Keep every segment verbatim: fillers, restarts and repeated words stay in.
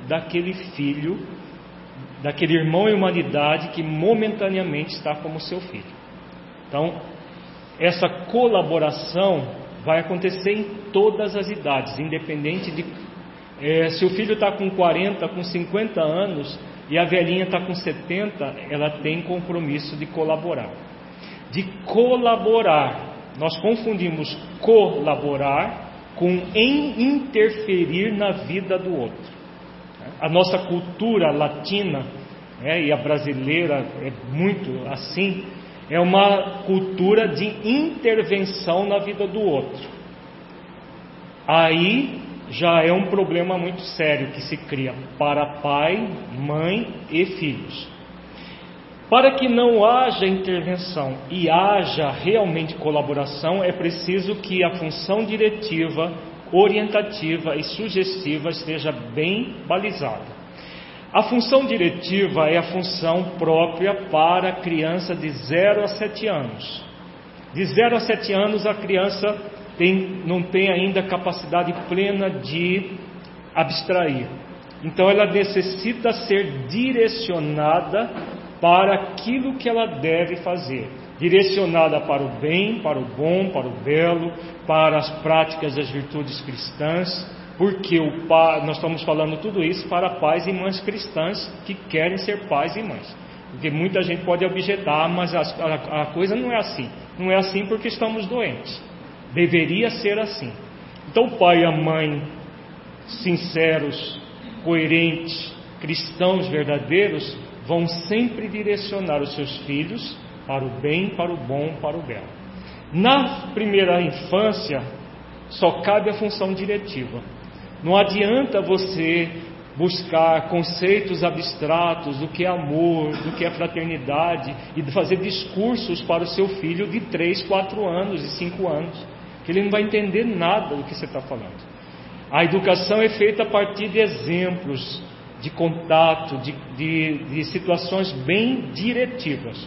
daquele filho, daquele irmão em humanidade que momentaneamente está como seu filho. Então, essa colaboração vai acontecer em todas as idades, independente de é, se o filho está com quarenta, com cinquenta anos e a velhinha está com setenta, ela tem compromisso de colaborar. De colaborar, nós confundimos colaborar com em interferir na vida do outro. A nossa cultura latina, é, e a brasileira é muito assim, é uma cultura de intervenção na vida do outro. Aí já é um problema muito sério que se cria para pai, mãe e filhos. Para que não haja intervenção e haja realmente colaboração, é preciso que a função diretiva, orientativa e sugestiva esteja bem balizada. A função diretiva é a função própria para a criança de zero a sete anos. De zero a sete anos a criança tem, não tem ainda capacidade plena de abstrair. Então ela necessita ser direcionada para aquilo que ela deve fazer. Direcionada para o bem, para o bom, para o belo, para as práticas das virtudes cristãs, porque o pai, nós estamos falando tudo isso para pais e mães cristãs que querem ser pais e mães. Porque muita gente pode objetar, mas a, a, a coisa não é assim. Não é assim porque estamos doentes. Deveria ser assim. Então o pai e a mãe sinceros, coerentes, cristãos verdadeiros, vão sempre direcionar os seus filhos para o bem, para o bom, para o belo. Na primeira infância, só cabe a função diretiva. Não adianta você buscar conceitos abstratos do que é amor, do que é fraternidade, e fazer discursos para o seu filho de três, quatro anos e cinco anos, que ele não vai entender nada do que você está falando. A educação é feita a partir de exemplos, de contato, de, de, de situações bem diretivas.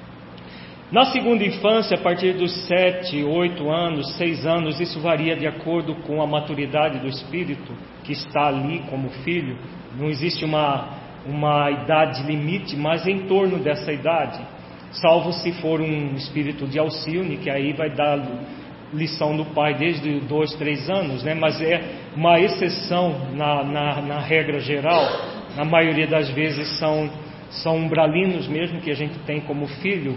Na segunda infância, a partir dos sete, oito anos, seis anos, isso varia de acordo com a maturidade do espírito que está ali como filho. Não existe uma, uma idade limite, mas em torno dessa idade, salvo se for um espírito de Alcione, que aí vai dar lição do pai desde dois, três anos, né? Mas é uma exceção na, na, na regra geral. Na maioria das vezes são, são umbralinos mesmo que a gente tem como filho,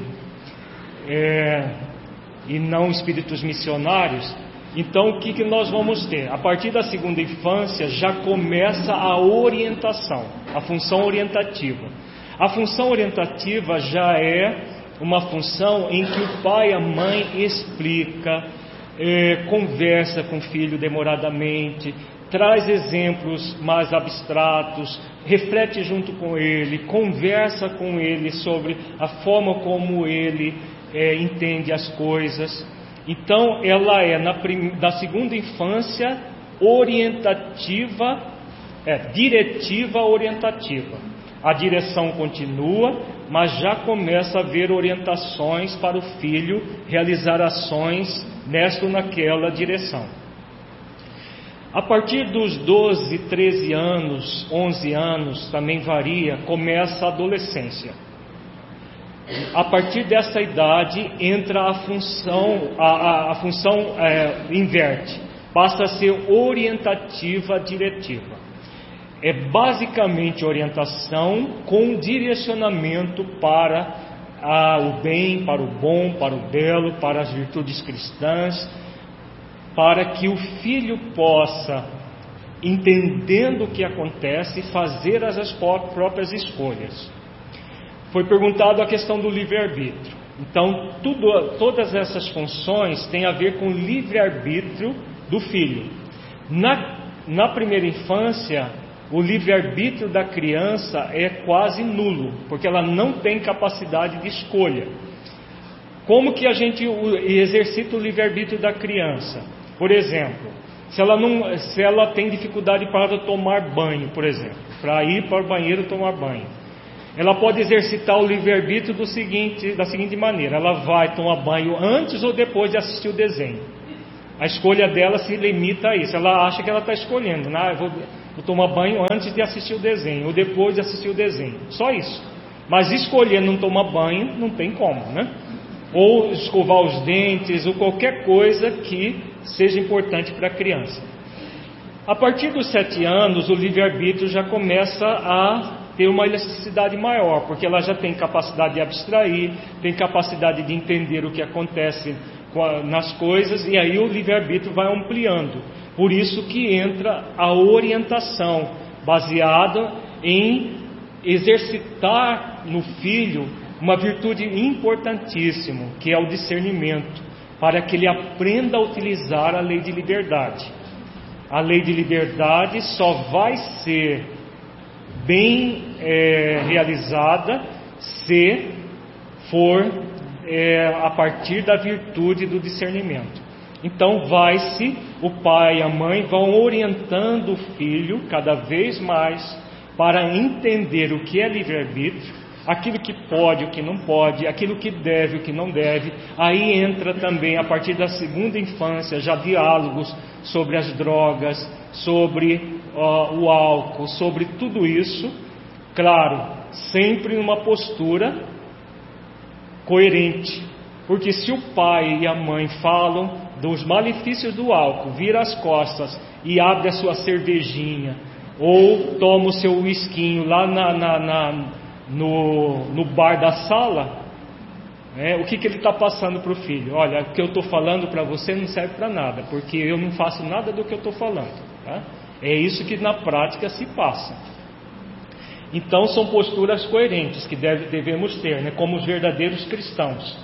é, e não espíritos missionários. Então o que, que nós vamos ter? A partir da segunda infância já começa a orientação, a função orientativa. A função orientativa já é uma função em que o pai e a mãe explica, é, conversa com o filho demoradamente, traz exemplos mais abstratos, reflete junto com ele, conversa com ele sobre a forma como ele é, entende as coisas. Então ela é na, prim... na segunda infância orientativa, é, diretiva orientativa. A direção continua, mas já começa a haver orientações para o filho realizar ações nesta ou naquela direção. A partir dos doze, treze anos, onze anos, também varia, começa a adolescência. A partir dessa idade entra a função, a, a, a função é, inverte, passa a ser orientativa diretiva. É basicamente orientação com direcionamento para a, o bem, para o bom, para o belo, para as virtudes cristãs, para que o filho possa, entendendo o que acontece, fazer as, as próprias escolhas. Foi perguntado a questão do livre-arbítrio. Então, tudo, todas essas funções têm a ver com o livre-arbítrio do filho. Na, na primeira infância, o livre-arbítrio da criança é quase nulo, porque ela não tem capacidade de escolha. Como que a gente exercita o livre-arbítrio da criança? Por exemplo, se ela, não, se ela tem dificuldade para tomar banho, por exemplo, para ir para o banheiro tomar banho, ela pode exercitar o livre-arbítrio do seguinte, da seguinte maneira: ela vai tomar banho antes ou depois de assistir o desenho. A escolha dela se limita a isso. Ela acha que ela está escolhendo, né? Eu vou, Vou tomar banho antes de assistir o desenho, ou depois de assistir o desenho. Só isso. Mas escolher não tomar banho, não tem como, né? Ou escovar os dentes, ou qualquer coisa que seja importante para a criança. A partir dos sete anos, o livre-arbítrio já começa a ter uma elasticidade maior, porque ela já tem capacidade de abstrair, tem capacidade de entender o que acontece nas coisas, e aí o livre-arbítrio vai ampliando. Por isso que entra a orientação, baseada em exercitar no filho uma virtude importantíssima, que é o discernimento, para que ele aprenda a utilizar a lei de liberdade. A lei de liberdade só vai ser bem é, realizada se for é, a partir da virtude do discernimento. Então vai-se, o pai e a mãe vão orientando o filho cada vez mais para entender o que é livre-arbítrio, aquilo que pode, o que não pode, aquilo que deve, o que não deve. Aí entra também, a partir da segunda infância, já diálogos sobre as drogas, sobre uh, o álcool, sobre tudo isso. Claro, sempre numa postura coerente, porque se o pai e a mãe falam dos malefícios do álcool, vira as costas e abre a sua cervejinha, ou toma o seu whiskinho lá na, na, na, no, no bar da sala, né, o que, que ele está passando para o filho? Olha, o que eu estou falando para você não serve para nada, porque eu não faço nada do que eu estou falando, tá? É isso que na prática se passa. Então são posturas coerentes que deve, devemos ter, né, como os verdadeiros cristãos.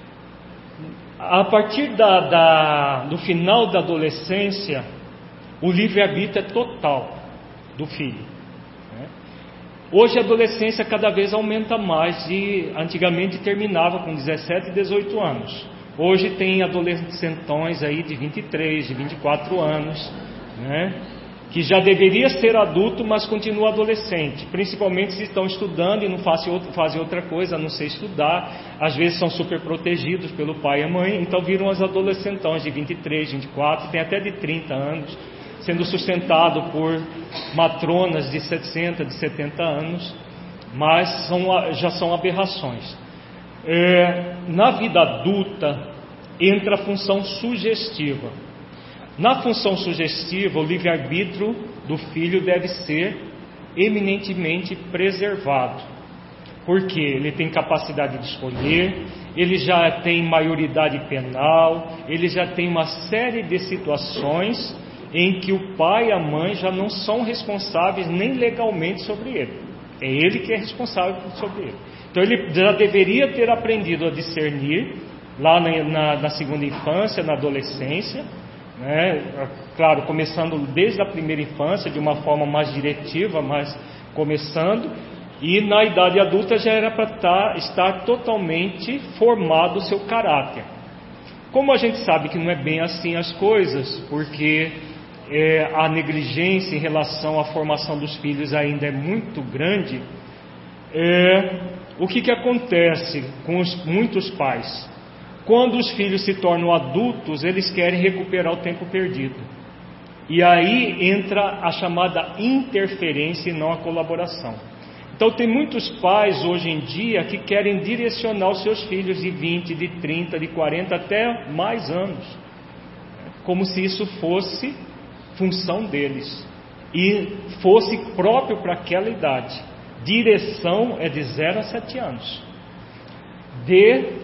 A partir da, da, do final da adolescência, o livre-arbítrio é total do filho. Né? Hoje a adolescência cada vez aumenta mais, e antigamente terminava com dezessete, dezoito anos. Hoje tem adolescentões aí de vinte e três, de vinte e quatro anos, né? Que já deveria ser adulto, mas continua adolescente, principalmente se estão estudando e não fazem outra, fazem outra coisa a não ser estudar. Às vezes são super protegidos pelo pai e a mãe, então viram as adolescentões de vinte e três, vinte e quatro, tem até de trinta anos, sendo sustentado por matronas de sessenta, de setenta anos, mas são, já são aberrações. É, na vida adulta entra a função sugestiva. Na função sugestiva, o livre-arbítrio do filho deve ser eminentemente preservado, porque ele tem capacidade de escolher, ele já tem maioridade penal, ele já tem uma série de situações em que o pai e a mãe já não são responsáveis nem legalmente sobre ele. É ele que é responsável sobre ele. Então ele já deveria ter aprendido a discernir lá na, na, na segunda infância, na adolescência, né? Claro, começando desde a primeira infância, de uma forma mais diretiva, mas começando, e na idade adulta já era para estar, estar totalmente formado o seu caráter. Como a gente sabe que não é bem assim as coisas, porque é, a negligência em relação à formação dos filhos ainda é muito grande, é, o que, que acontece com os, muitos pais? Quando os filhos se tornam adultos, eles querem recuperar o tempo perdido. E aí entra a chamada interferência e não a colaboração. Então tem muitos pais hoje em dia que querem direcionar os seus filhos de vinte, de trinta, de quarenta, até mais anos, como se isso fosse função deles e fosse próprio para aquela idade. Direção é de zero a sete anos. De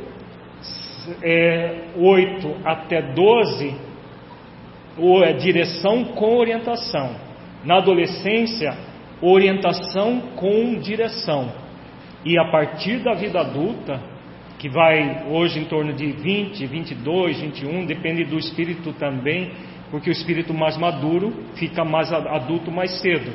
É, oito até doze, ou é direção com orientação. Na adolescência, orientação com direção. E a partir da vida adulta, que vai hoje em torno de vinte, vinte e dois, vinte e um, depende do espírito também, porque o espírito mais maduro fica mais adulto mais cedo.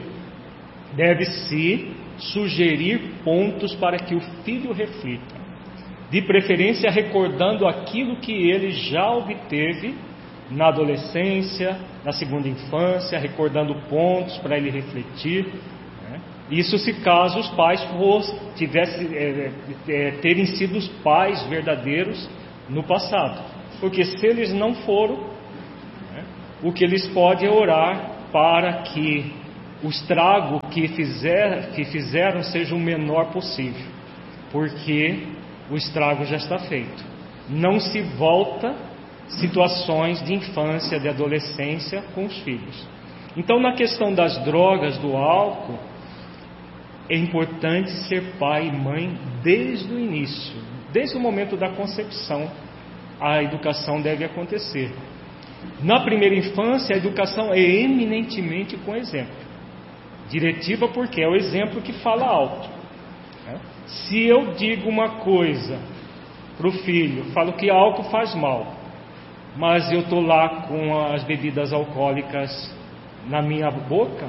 Deve-se sugerir pontos para que o filho reflita. De preferência recordando aquilo que ele já obteve na adolescência, na segunda infância, recordando pontos para ele refletir. Né? Isso se caso os pais fossem, tivessem, é, é, terem sido os pais verdadeiros no passado. Porque se eles não foram, né, o que eles podem é orar para que o estrago que, fizer, que fizeram seja o menor possível, porque o estrago já está feito. Não se volta situações de infância, de adolescência com os filhos. Então, na questão das drogas, do álcool, é importante ser pai e mãe desde o início, desde o momento da concepção. A educação deve acontecer. Na primeira infância, a educação é eminentemente com exemplo. Diretiva porque é o exemplo que fala alto. Se eu digo uma coisa para o filho, falo que álcool faz mal, mas eu estou lá com as bebidas alcoólicas na minha boca,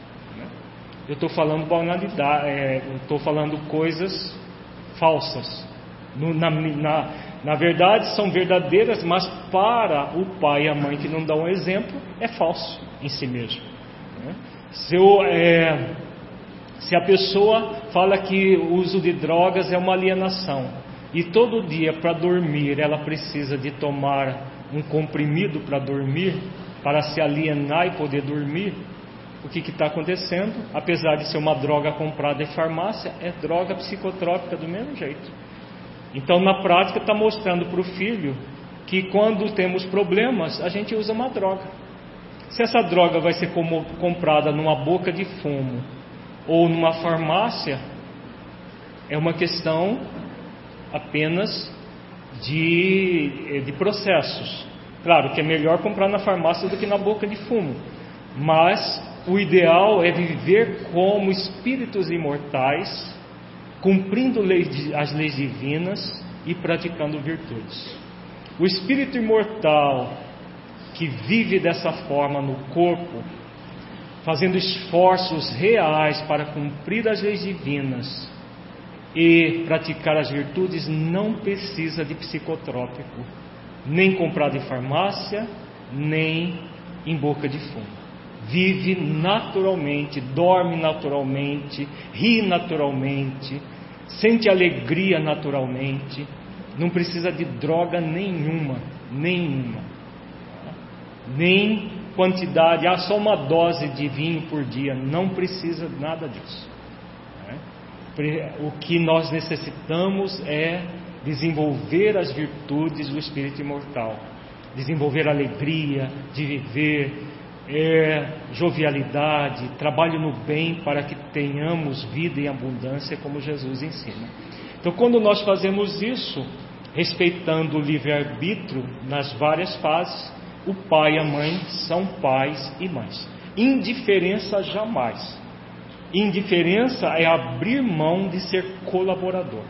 eu estou falando banalidade, é, estou falando coisas falsas. No, na, na, na verdade são verdadeiras, mas para o pai e a mãe que não dão um exemplo, é falso em si mesmo. Né? Se, eu, é, se a pessoa fala que o uso de drogas é uma alienação, e todo dia para dormir ela precisa de tomar um comprimido para dormir, para se alienar e poder dormir, o que está acontecendo? Apesar de ser uma droga comprada em farmácia, é droga psicotrópica do mesmo jeito. Então, na prática, está mostrando para o filho que quando temos problemas, a gente usa uma droga. Se essa droga vai ser como, comprada numa boca de fumo ou numa farmácia, é uma questão apenas de, de processos. Claro que é melhor comprar na farmácia do que na boca de fumo, mas o ideal é viver como espíritos imortais, cumprindo as leis divinas e praticando virtudes. O espírito imortal que vive dessa forma no corpo, fazendo esforços reais para cumprir as leis divinas e praticar as virtudes, não precisa de psicotrópico, nem comprado em farmácia, nem em boca de fumo. Vive naturalmente, dorme naturalmente, ri naturalmente, sente alegria naturalmente, não precisa de droga nenhuma, nenhuma, nem quantidade, ah, só uma dose de vinho por dia, não precisa nada disso. O que nós necessitamos é desenvolver as virtudes do espírito imortal, desenvolver a alegria de viver, é, jovialidade, trabalho no bem para que tenhamos vida em abundância como Jesus ensina. Então, quando nós fazemos isso, respeitando o livre-arbítrio nas várias fases, o pai e a mãe são pais e mães. Indiferença jamais. Indiferença é abrir mão de ser colaborador.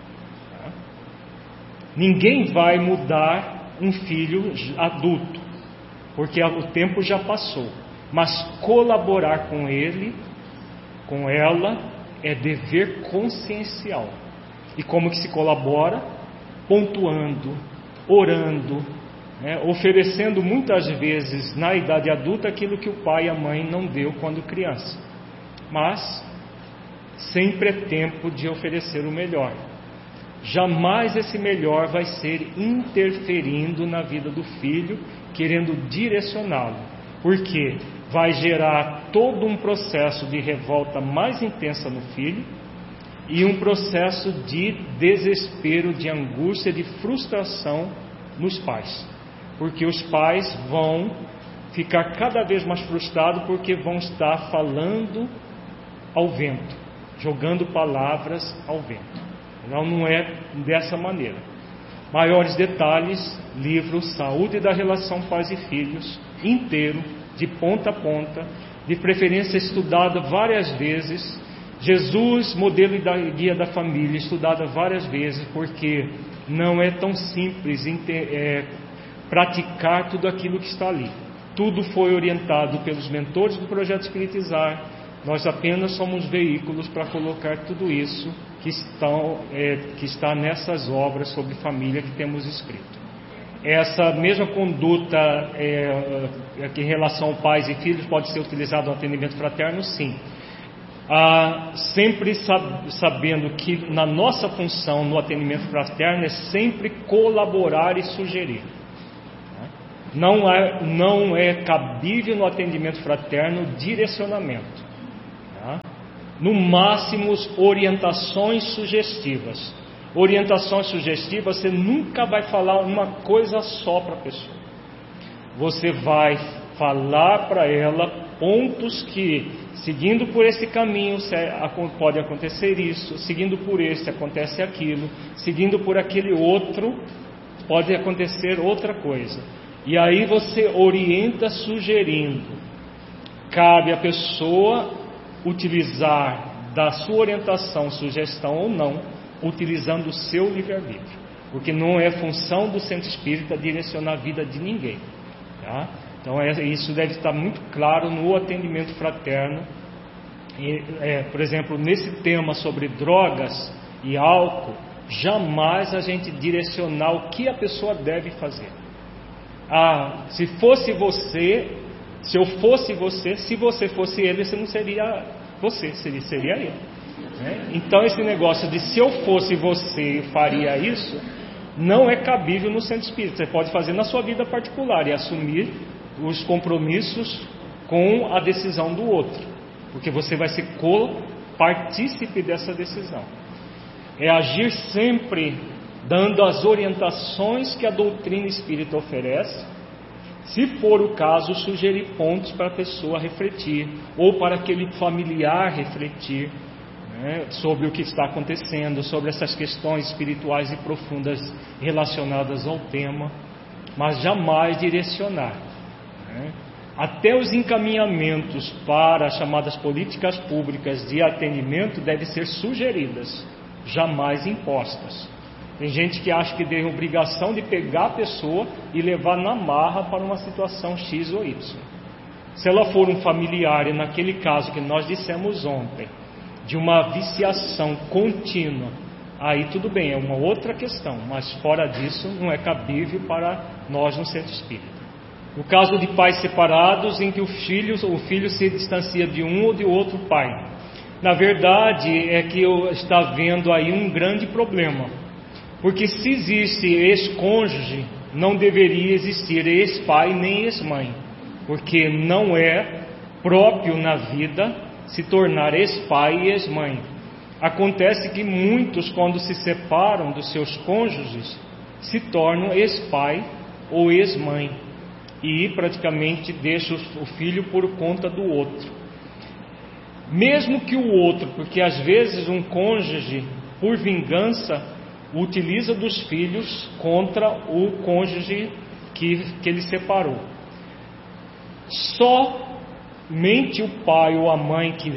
Ninguém vai mudar um filho adulto, porque o tempo já passou. Mas colaborar com ele, com ela, é dever consciencial. E como que se colabora? Pontuando, orando, né? Oferecendo muitas vezes na idade adulta aquilo que o pai e a mãe não deu quando criança. Mas sempre é tempo de oferecer o melhor. Jamais esse melhor vai ser interferindo na vida do filho, querendo direcioná-lo, porque vai gerar todo um processo de revolta mais intensa no filho e um processo de desespero, de angústia, de frustração nos pais, porque os pais vão ficar cada vez mais frustrados porque vão estar falando ao vento, jogando palavras ao vento. Não, não é dessa maneira. Maiores detalhes, livro Saúde da Relação Pais e Filhos, inteiro, de ponta a ponta, de preferência estudado várias vezes. Jesus, modelo e guia da família, estudado várias vezes, porque não é tão simples é, praticar tudo aquilo que está ali. Tudo foi orientado pelos mentores do Projeto Espiritizar. Nós apenas somos veículos para colocar tudo isso que, estão, é, que está nessas obras sobre família que temos escrito. Essa mesma conduta é, em relação a pais e filhos pode ser utilizada no atendimento fraterno, sim. Ah, sempre sab, sabendo que na nossa função no atendimento fraterno é sempre colaborar e sugerir. Não é, não é cabível no atendimento fraterno direcionamento. no máximo orientações sugestivas. Orientações sugestivas, você nunca vai falar uma coisa só para a pessoa. Você vai falar para ela pontos que, seguindo por esse caminho, pode acontecer isso, seguindo por esse, acontece aquilo, seguindo por aquele outro, pode acontecer outra coisa. E aí você orienta sugerindo. Cabe à pessoa utilizar da sua orientação, sugestão ou não, utilizando o seu livre-arbítrio, porque não é função do centro espírita direcionar a vida de ninguém, tá? Então é, isso deve estar muito claro no atendimento fraterno. E, é, por exemplo, nesse tema sobre drogas e álcool, jamais a gente direcionar o que a pessoa deve fazer. Ah, se fosse você, se eu fosse você, se você fosse ele, você não seria você, seria, seria ele. Né? Então esse negócio de se eu fosse você eu faria isso, não é cabível no centro espírita. Você pode fazer na sua vida particular e assumir os compromissos com a decisão do outro, porque você vai ser co-partícipe dessa decisão. É agir sempre dando as orientações que a doutrina espírita oferece, se for o caso, sugerir pontos para a pessoa refletir, ou para aquele familiar refletir, né, sobre o que está acontecendo, sobre essas questões espirituais e profundas relacionadas ao tema, mas jamais direcionar. Né? Até os encaminhamentos para as chamadas políticas públicas de atendimento devem ser sugeridas, jamais impostas. Tem gente que acha que tem obrigação de pegar a pessoa e levar na marra para uma situação X ou Y. Se ela for um familiar, e naquele caso que nós dissemos ontem, de uma viciação contínua, aí tudo bem, é uma outra questão, mas fora disso não é cabível para nós no centro espírita. No caso de pais separados, em que o filho, o filho se distancia de um ou de outro pai, na verdade é que está havendo aí um grande problema, porque se existe ex-cônjuge, não deveria existir ex-pai nem ex-mãe, porque não é próprio na vida se tornar ex-pai e ex-mãe. Acontece que muitos, quando se separam dos seus cônjuges, se tornam ex-pai ou ex-mãe e praticamente deixam o filho por conta do outro. Mesmo que o outro, porque às vezes um cônjuge, por vingança, utiliza dos filhos contra o cônjuge que, que ele separou. Somente o pai ou a mãe que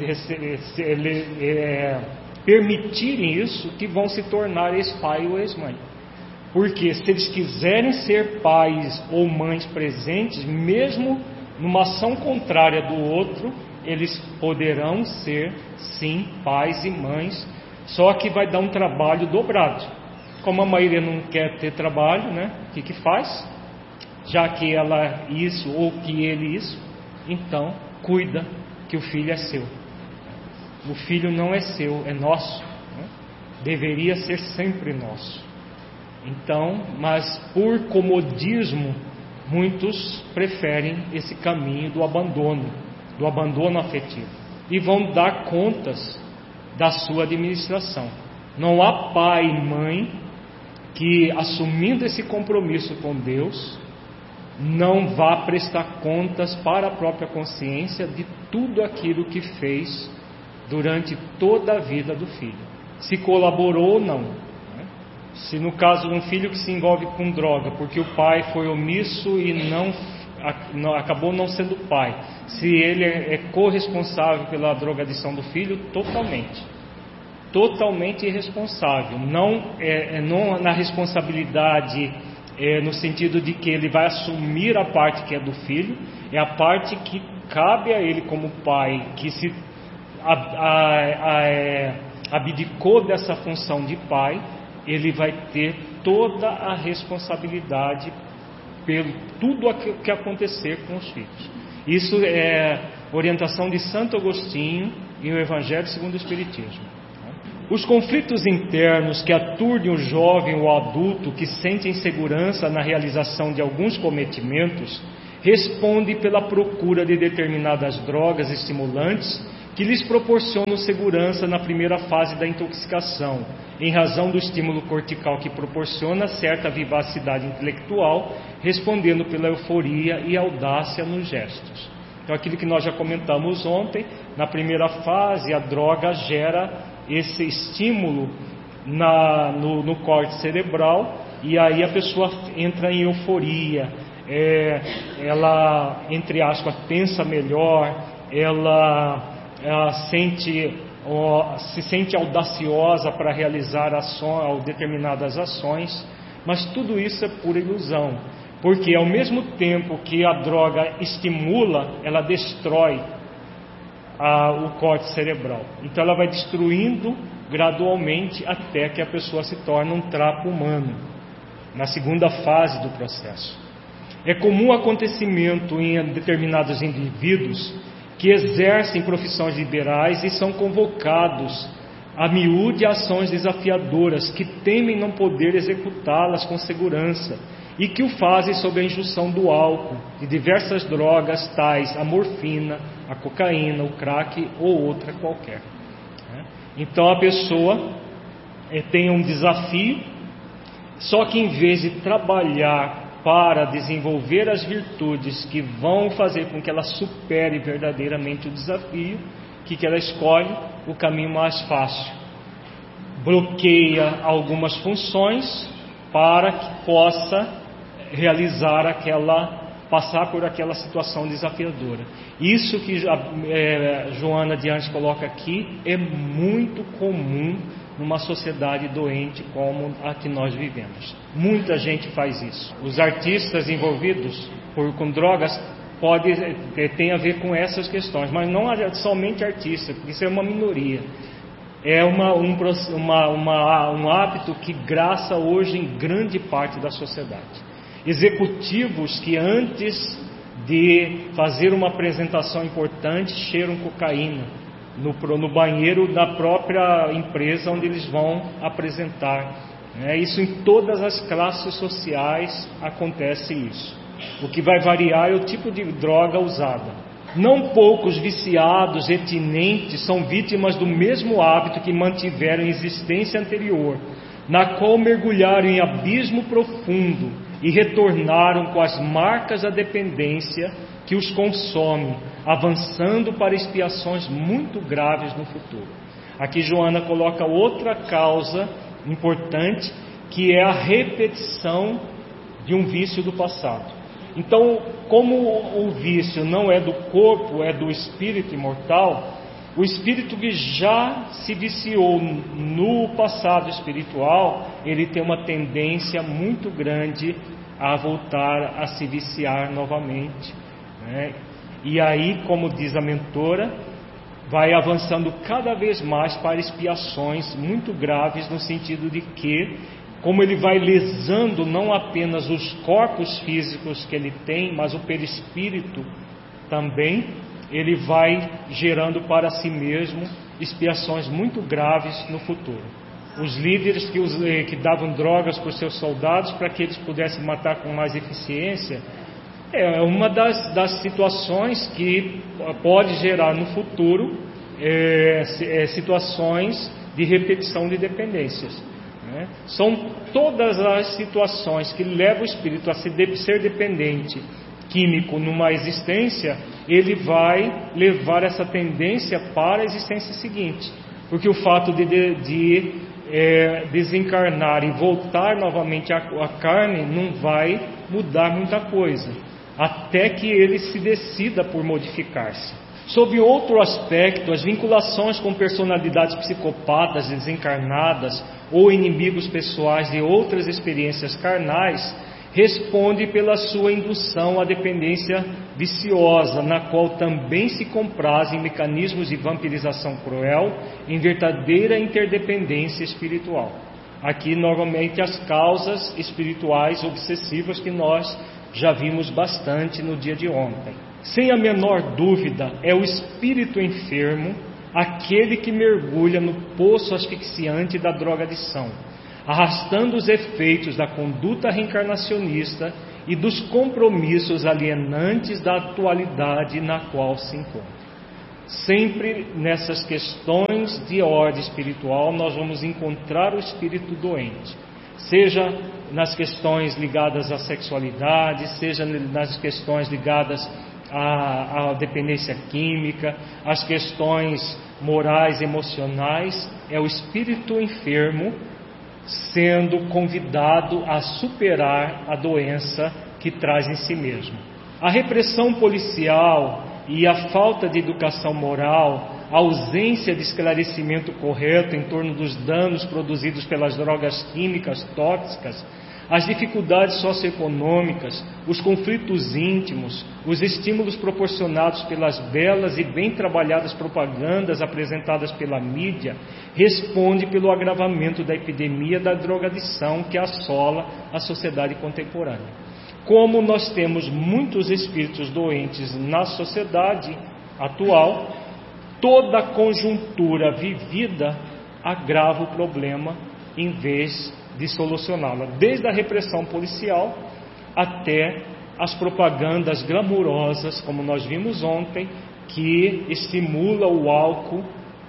é, permitirem isso, que vão se tornar ex-pai ou ex-mãe. Porque se eles quiserem ser pais ou mães presentes, mesmo numa ação contrária do outro, eles poderão ser, sim, pais e mães, só que vai dar um trabalho dobrado. Como a maioria não quer ter trabalho, né? O que que faz? Já que ela isso ou que ele isso, então cuida que o filho é seu. O filho não é seu, é nosso, né? Deveria ser sempre nosso. Então, mas por comodismo, muitos preferem esse caminho do abandono, do abandono afetivo, e vão dar contas da sua administração. Não há pai e mãe que, assumindo esse compromisso com Deus, não vá prestar contas para a própria consciência de tudo aquilo que fez durante toda a vida do filho, se colaborou ou não. Se no caso de um filho que se envolve com droga, porque o pai foi omisso e não, não acabou não sendo pai, se ele é, é corresponsável pela drogadição do filho, totalmente, totalmente irresponsável. Não é, é não na responsabilidade é, no sentido de que ele vai assumir a parte que é do filho, é a parte que cabe a ele como pai, que se a, a, a, é, abdicou dessa função de pai. Ele vai ter toda a responsabilidade pelo tudo o que acontecer com os filhos. Isso é orientação de Santo Agostinho e o Evangelho segundo o Espiritismo. Os conflitos internos que aturdem o jovem ou adulto que sente insegurança na realização de alguns cometimentos respondem pela procura de determinadas drogas estimulantes que lhes proporcionam segurança na primeira fase da intoxicação, em razão do estímulo cortical que proporciona certa vivacidade intelectual, respondendo pela euforia e audácia nos gestos. Então, aquilo que nós já comentamos ontem, na primeira fase, a droga gera esse estímulo na, no, no córtex cerebral, e aí a pessoa entra em euforia, é, ela, entre aspas, pensa melhor, ela, ela sente, ó, se sente audaciosa para realizar ações, determinadas ações, mas tudo isso é pura ilusão, porque ao mesmo tempo que a droga estimula, ela destrói a, o córtex cerebral. Então ela vai destruindo gradualmente até que a pessoa se torne um trapo humano, na segunda fase do processo. É comum acontecimento em determinados indivíduos que exercem profissões liberais e são convocados a miúde ações desafiadoras, que temem não poder executá-las com segurança e que o fazem sob a injunção do álcool, de diversas drogas tais a morfina, a cocaína, o crack ou outra qualquer. Então a pessoa é, tem um desafio, só que em vez de trabalhar para desenvolver as virtudes que vão fazer com que ela supere verdadeiramente o desafio, o que, que ela escolhe? O caminho mais fácil. Bloqueia algumas funções para que possa realizar aquela, passar por aquela situação desafiadora. Isso que a é, Joana de Anjos coloca aqui é muito comum numa sociedade doente como a que nós vivemos. Muita gente faz isso. Os artistas envolvidos por, com drogas pode, tem a ver com essas questões, mas não somente artistas, porque isso é uma minoria. É uma, um, uma, uma, um hábito que graça hoje em grande parte da sociedade. Executivos que antes de fazer uma apresentação importante cheiram cocaína no, no banheiro da própria empresa onde eles vão apresentar. É, isso em todas as classes sociais acontece isso. O que vai variar é o tipo de droga usada. Não poucos viciados e tinentes são vítimas do mesmo hábito que mantiveram em existência anterior, na qual mergulharam em abismo profundo e retornaram com as marcas da dependência que os consome, avançando para expiações muito graves no futuro. Aqui Joana coloca outra causa importante, que é a repetição de um vício do passado. Então, como o vício não é do corpo, é do espírito imortal, o espírito que já se viciou no passado espiritual, ele tem uma tendência muito grande a voltar a se viciar novamente, né? E aí, como diz a mentora, vai avançando cada vez mais para expiações muito graves, no sentido de que, como ele vai lesando não apenas os corpos físicos que ele tem, mas o perispírito também, ele vai gerando para si mesmo expiações muito graves no futuro. Os líderes que, os, que davam drogas para os seus soldados para que eles pudessem matar com mais eficiência, é uma das, das situações que pode gerar no futuro é, é, situações de repetição de dependências, né? São todas as situações que levam o espírito a ser dependente químico numa existência, ele vai levar essa tendência para a existência seguinte, porque o fato de, de, de é, desencarnar e voltar novamente à, à carne não vai mudar muita coisa, até que ele se decida por modificar-se. Sob outro aspecto, as vinculações com personalidades psicopatas desencarnadas ou inimigos pessoais de outras experiências carnais responde pela sua indução à dependência viciosa, na qual também se comprazem mecanismos de vampirização cruel em verdadeira interdependência espiritual. Aqui, normalmente, as causas espirituais obsessivas que nós já vimos bastante no dia de ontem. Sem a menor dúvida, é o espírito enfermo aquele que mergulha no poço asfixiante da drogadição, arrastando os efeitos da conduta reencarnacionista e dos compromissos alienantes da atualidade na qual se encontra. Sempre nessas questões de ordem espiritual nós vamos encontrar o espírito doente, seja nas questões ligadas à sexualidade, seja nas questões ligadas à, à dependência química, as questões morais, emocionais. É o espírito enfermo sendo convidado a superar a doença que traz em si mesmo. A repressão policial e a falta de educação moral, a ausência de esclarecimento correto em torno dos danos produzidos pelas drogas químicas tóxicas, as dificuldades socioeconômicas, os conflitos íntimos, os estímulos proporcionados pelas belas e bem trabalhadas propagandas apresentadas pela mídia, responde pelo agravamento da epidemia da drogadição que assola a sociedade contemporânea. Como nós temos muitos espíritos doentes na sociedade atual, toda a conjuntura vivida agrava o problema em vez de solucioná-la, desde a repressão policial até as propagandas glamourosas, como nós vimos ontem, que estimula o álcool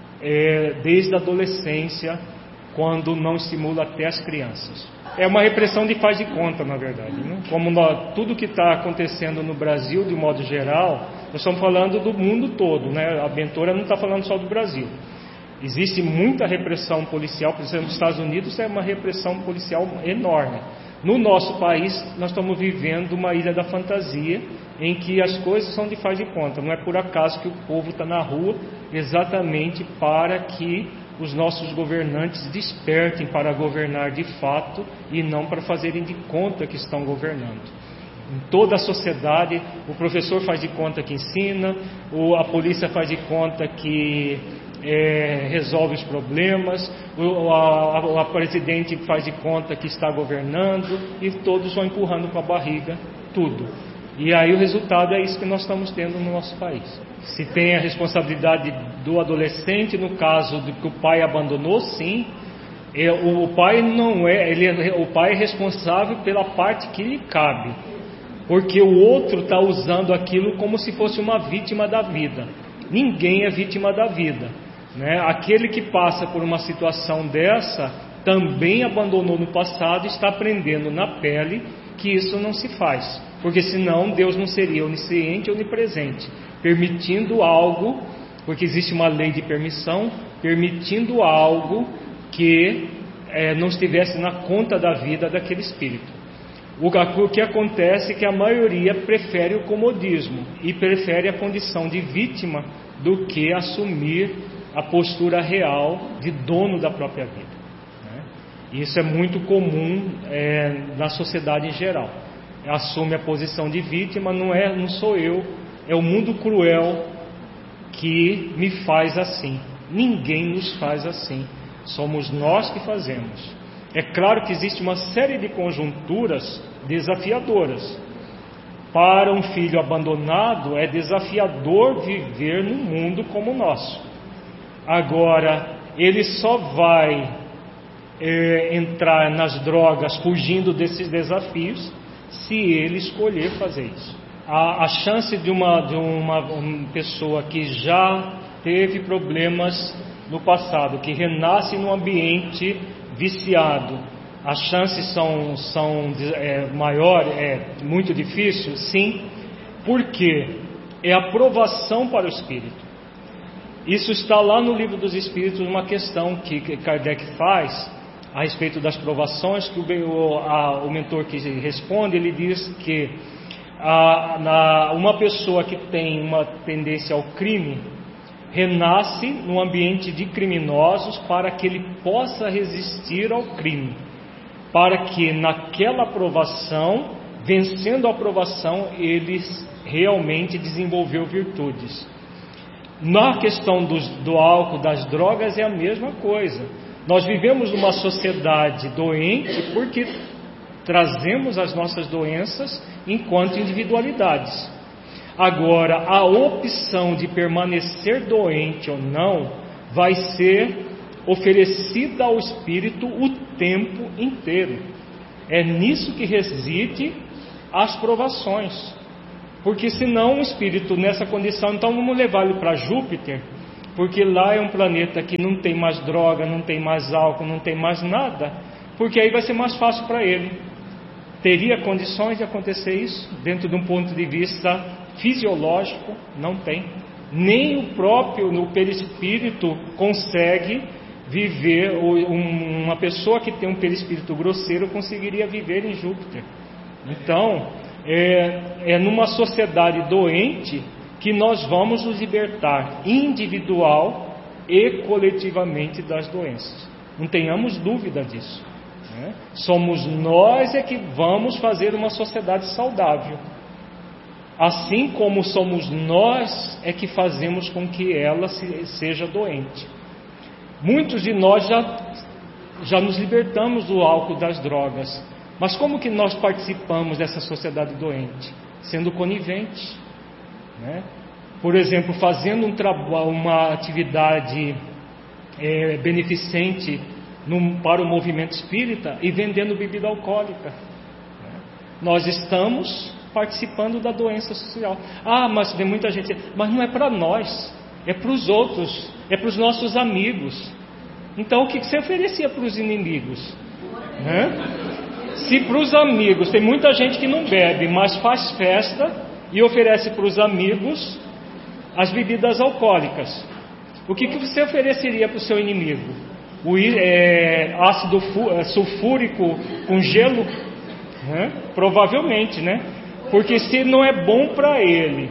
é, desde a adolescência, quando não estimula até as crianças. É uma repressão de faz de conta, na verdade, né? Como nós, tudo que está acontecendo no Brasil, de modo geral, nós estamos falando do mundo todo, né? A Bentora não está falando só do Brasil. Existe muita repressão policial, por exemplo, nos Estados Unidos é uma repressão policial enorme. No nosso país, nós estamos vivendo uma ilha da fantasia, em que as coisas são de faz de conta. Não é por acaso que o povo está na rua exatamente para que os nossos governantes despertem para governar de fato e não para fazerem de conta que estão governando. Em toda a sociedade, o professor faz de conta que ensina, a polícia faz de conta que é, resolve os problemas, o a, a, a presidente faz de conta que está governando, e todos vão empurrando com a barriga tudo. E aí o resultado é isso que nós estamos tendo no nosso país. Se tem a responsabilidade do adolescente, no caso de que o pai abandonou, sim. É, o pai não é, ele é, o pai é responsável pela parte que lhe cabe, porque o outro está usando aquilo como se fosse uma vítima da vida. Ninguém é vítima da vida, né? Aquele que passa por uma situação dessa também abandonou no passado e está aprendendo na pele que isso não se faz, porque senão Deus não seria onisciente e onipresente, permitindo algo, porque existe uma lei de permissão, permitindo algo que é, não estivesse na conta da vida daquele espírito. O que acontece é que a maioria prefere o comodismo e prefere a condição de vítima do que assumir a postura real de dono da própria vida. Isso é muito comum é, na sociedade em geral. Assume a posição de vítima, não é, não sou eu, é o mundo cruel que me faz assim. Ninguém nos faz assim, somos nós que fazemos. É claro que existe uma série de conjunturas desafiadoras. Para um filho abandonado, é desafiador viver num mundo como o nosso. Agora, ele só vai É, entrar nas drogas fugindo desses desafios se ele escolher fazer isso. A, a chance de, uma, de uma, uma pessoa que já teve problemas no passado, que renasce num ambiente viciado, as chances são, são é, maior, é muito difícil? Sim. Por quê? É a provação para o espírito. Isso está lá no Livro dos Espíritos, uma questão que Kardec faz a respeito das provações, que o, a, o mentor que responde, ele diz que a, na, uma pessoa que tem uma tendência ao crime, renasce num ambiente de criminosos para que ele possa resistir ao crime, para que naquela provação, vencendo a provação, ele realmente desenvolveu virtudes. Na questão dos, do álcool, das drogas, é a mesma coisa. Nós vivemos numa sociedade doente porque trazemos as nossas doenças enquanto individualidades. Agora, a opção de permanecer doente ou não vai ser oferecida ao espírito o tempo inteiro. É nisso que reside as provações. Porque senão o espírito nessa condição, então vamos levá-lo para Júpiter, porque lá é um planeta que não tem mais droga, não tem mais álcool, não tem mais nada, porque aí vai ser mais fácil para ele. Teria condições de acontecer isso? Dentro de um ponto de vista fisiológico, não tem. Nem o próprio, no perispírito, consegue viver, uma pessoa que tem um perispírito grosseiro conseguiria viver em Júpiter. Então, é, é numa sociedade doente que nós vamos nos libertar individual e coletivamente das doenças. Não tenhamos dúvida disso, né? Somos nós é que vamos fazer uma sociedade saudável. Assim como somos nós é que fazemos com que ela se, seja doente. Muitos de nós já, já nos libertamos do álcool, das drogas. Mas como que nós participamos dessa sociedade doente? Sendo coniventes, né? Por exemplo, fazendo um trabalho, uma atividade é, beneficente no, para o movimento espírita e vendendo bebida alcoólica, né? Nós estamos participando da doença social. Ah, mas tem muita gente, mas não é para nós, é para os outros, é para os nossos amigos. Então o que você oferecia para os inimigos, né? Se para os amigos, tem muita gente que não bebe, mas faz festa e oferece para os amigos as bebidas alcoólicas, o que, que você ofereceria para o seu inimigo? O é, ácido sulfúrico com gelo, né? Provavelmente, né? Porque se não é bom para ele,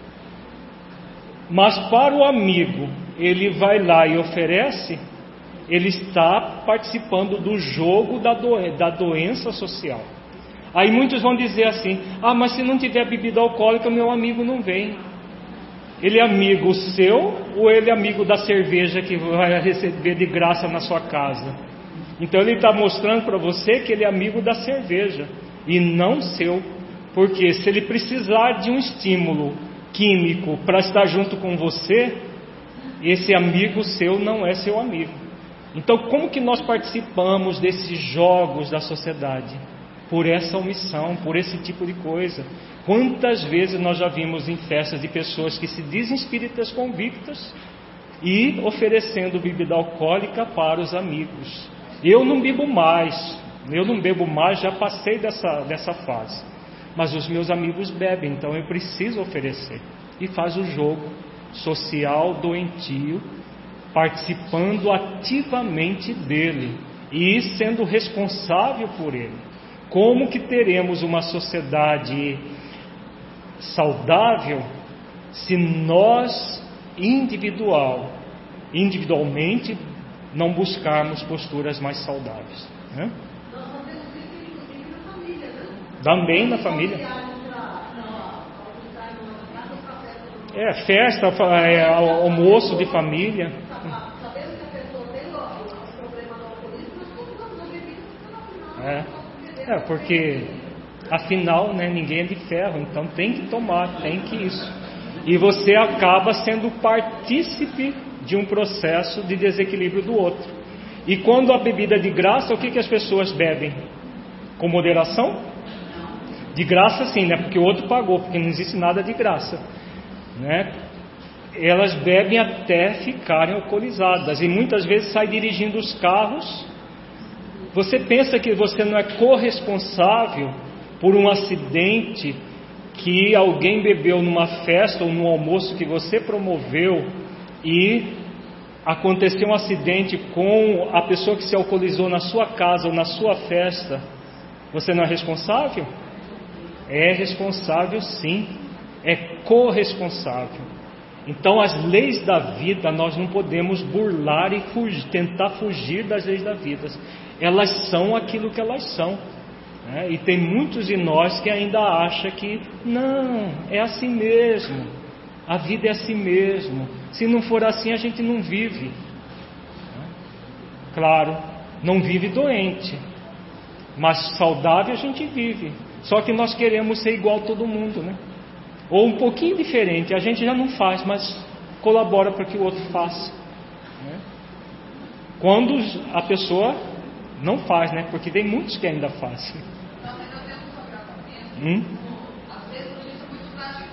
mas para o amigo ele vai lá e oferece, ele está participando do jogo da, do, da doença social. Aí muitos vão dizer assim: ah, mas se não tiver bebida alcoólica, meu amigo não vem. Ele é amigo seu ou ele é amigo da cerveja que vai receber de graça na sua casa? Então ele está mostrando para você que ele é amigo da cerveja e não seu. Porque se ele precisar de um estímulo químico para estar junto com você, esse amigo seu não é seu amigo. Então como que nós participamos desses jogos da sociedade? Por essa omissão, por esse tipo de coisa. Quantas vezes nós já vimos em festas de pessoas que se dizem espíritas convictas e oferecendo bebida alcoólica para os amigos. Eu não bebo mais, eu não bebo mais, já passei dessa, dessa fase. Mas os meus amigos bebem, então eu preciso oferecer. E faz o jogo social doentio, participando ativamente dele e sendo responsável por ele. Como que teremos uma sociedade saudável se nós individual, individualmente não buscarmos posturas mais saudáveis, né? Também na família. É, festa, é, almoço de família. É, é porque afinal, né, ninguém é de ferro, então tem que tomar, tem que isso. E você acaba sendo partícipe de um processo de desequilíbrio do outro. E quando a bebida é de graça, o que, que as pessoas bebem? Com moderação? De graça sim, né? Porque o outro pagou, porque não existe nada de graça, né? Elas bebem até ficarem alcoolizadas e muitas vezes saem dirigindo os carros. Você pensa que você não é corresponsável por um acidente que alguém bebeu numa festa ou num almoço que você promoveu e aconteceu um acidente com a pessoa que se alcoolizou na sua casa ou na sua festa? Você não é responsável? É responsável sim, é corresponsável. Então as leis da vida nós não podemos burlar e fugir, tentar fugir das leis da vida. Elas são aquilo que elas são, né? E tem muitos de nós que ainda acham que não, é assim mesmo, a vida é assim mesmo, se não for assim a gente não vive, né? Claro, não vive doente, mas saudável a gente vive. Só que nós queremos ser igual a todo mundo, né? Ou um pouquinho diferente, a gente já não faz, mas colabora para que o outro faça, né? Quando a pessoa não faz, né? Porque tem muitos que ainda fazem. Hum?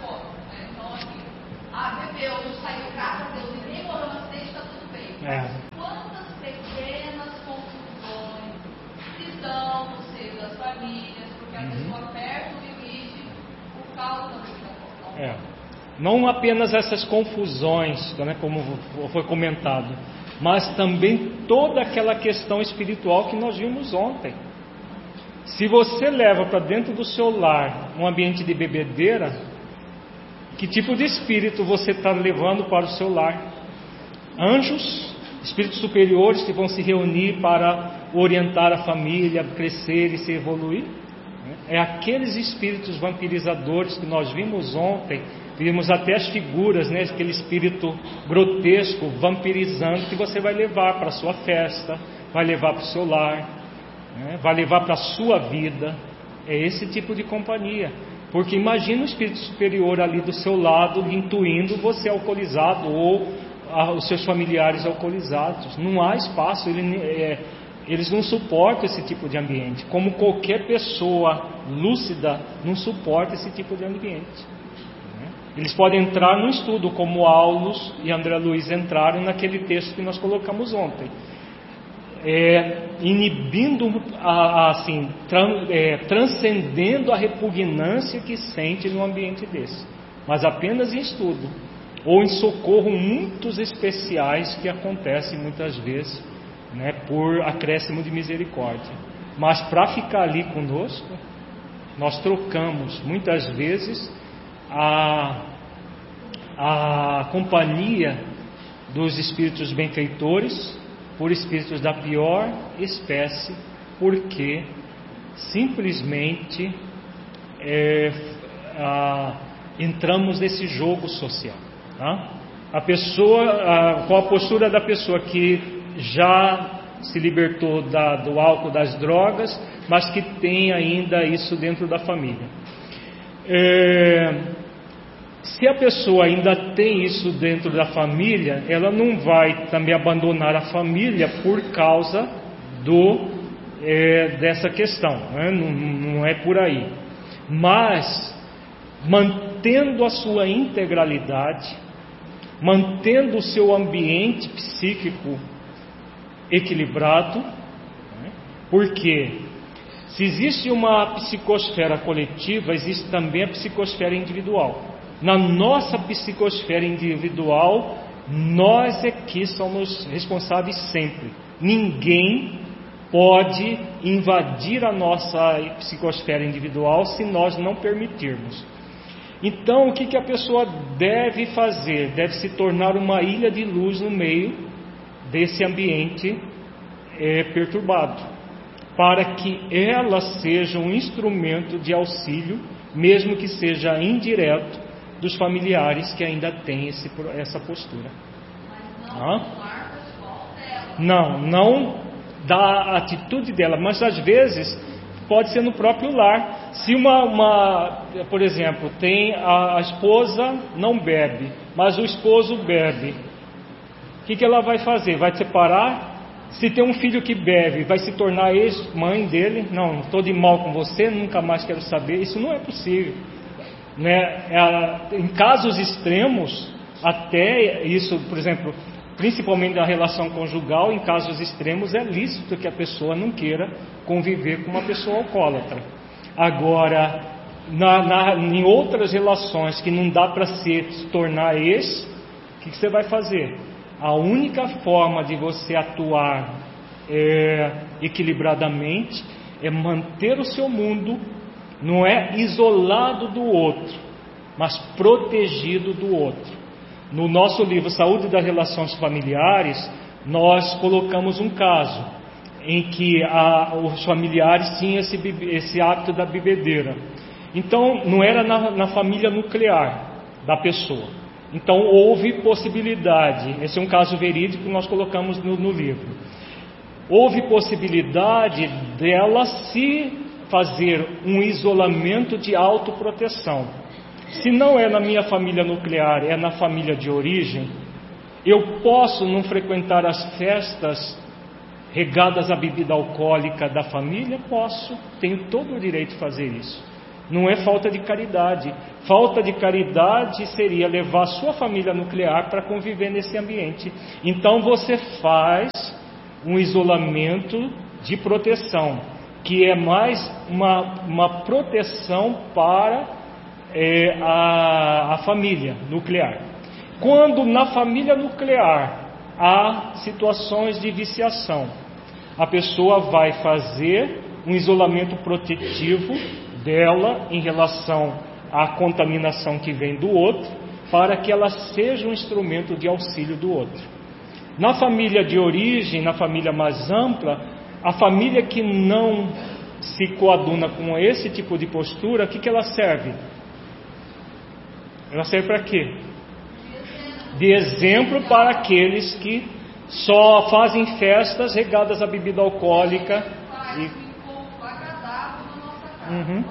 É. Não apenas essas confusões, né, como foi comentado, mas também toda aquela questão espiritual que nós vimos ontem. Se você leva para dentro do seu lar um ambiente de bebedeira, que tipo de espírito você está levando para o seu lar? Anjos, espíritos superiores que vão se reunir para orientar a família, crescer e se evoluir? É aqueles espíritos vampirizadores que nós vimos ontem. Vimos até as figuras, né? Aquele espírito grotesco, vampirizando, que você vai levar para a sua festa, vai levar para o seu lar, né? Vai levar para a sua vida. É esse tipo de companhia. Porque imagina o espírito superior ali do seu lado, intuindo você alcoolizado ou ah, os seus familiares alcoolizados. Não há espaço, ele, é, eles não suportam esse tipo de ambiente. Como qualquer pessoa lúcida não suporta esse tipo de ambiente. Eles podem entrar no estudo, como Aulus e André Luiz entraram naquele texto que nós colocamos ontem, é, inibindo, a, a, assim, tran, é, transcendendo a repugnância que sente num ambiente desse, mas apenas em estudo, ou em socorro muitos especiais que acontecem muitas vezes, né, por acréscimo de misericórdia. Mas para ficar ali conosco, nós trocamos muitas vezes A, a companhia dos espíritos benfeitores por espíritos da pior espécie, porque simplesmente é, a, entramos nesse jogo social. Tá? A pessoa, a, qual a postura da pessoa que já se libertou da, do álcool, das drogas, mas que tem ainda isso dentro da família? É, se a pessoa ainda tem isso dentro da família, ela não vai também abandonar a família por causa do, é, dessa questão, né? não, não é por aí. Mas, mantendo a sua integralidade, mantendo o seu ambiente psíquico equilibrado, né? Porque se existe uma psicosfera coletiva, existe também a psicosfera individual. Na nossa psicosfera individual, nós é que somos responsáveis sempre. Ninguém pode invadir a nossa psicosfera individual se nós não permitirmos. Então, o que, que a pessoa deve fazer? Deve se tornar uma ilha de luz no meio desse ambiente é, perturbado, para que ela seja um instrumento de auxílio, mesmo que seja indireto, dos familiares que ainda têm esse, essa postura. Não, não da atitude dela, mas às vezes pode ser no próprio lar. Se uma, uma por exemplo, tem a, a esposa não bebe, mas o esposo bebe, o que, que ela vai fazer? Vai separar? Se tem um filho que bebe, vai se tornar ex-mãe dele? Não, estou de mal com você, nunca mais quero saber. Isso não é possível. Né? É, em casos extremos, até isso, por exemplo, principalmente na relação conjugal, em casos extremos é lícito que a pessoa não queira conviver com uma pessoa alcoólatra. Agora, na, na, em outras relações que não dá para se, se tornar ex, o que, que você vai fazer? A única forma de você atuar é, equilibradamente é manter o seu mundo. Não é isolado do outro, mas protegido do outro. No nosso livro Saúde das Relações Familiares, nós colocamos um caso em que a, os familiares tinham esse, esse hábito da bebedeira. Então, não era na, na família nuclear da pessoa. Então, houve possibilidade, esse é um caso verídico que nós colocamos no, no livro. Houve possibilidade dela se fazer um isolamento de autoproteção. Se não é na minha família nuclear, é na família de origem, eu posso não frequentar as festas regadas à bebida alcoólica da família? Posso, tenho todo o direito de fazer isso. Não é falta de caridade. Falta de caridade seria levar a sua família nuclear para conviver nesse ambiente. Então você faz um isolamento de proteção, que é mais uma, uma proteção para é, a, a família nuclear. Quando na família nuclear há situações de viciação, a pessoa vai fazer um isolamento protetivo dela em relação à contaminação que vem do outro, para que ela seja um instrumento de auxílio do outro. Na família de origem, na família mais ampla, a família que não se coaduna com esse tipo de postura, o que, que ela serve? Ela serve para quê? De exemplo para aqueles que só fazem festas regadas à bebida alcoólica. E... Uhum.